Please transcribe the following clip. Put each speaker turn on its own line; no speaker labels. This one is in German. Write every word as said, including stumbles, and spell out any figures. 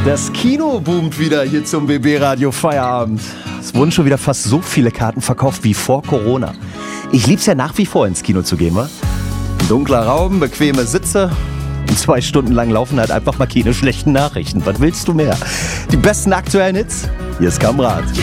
Das Kino boomt wieder hier zum B B-Radio Feierabend. Es wurden schon wieder fast so viele Karten verkauft wie vor Corona. Ich lieb's ja nach wie vor, ins Kino zu gehen, wa? Ein dunkler Raum, bequeme Sitze und zwei Stunden lang laufen halt einfach mal keine schlechten Nachrichten. Was willst du mehr? Die besten aktuellen Hits? Hier ist Kamrat.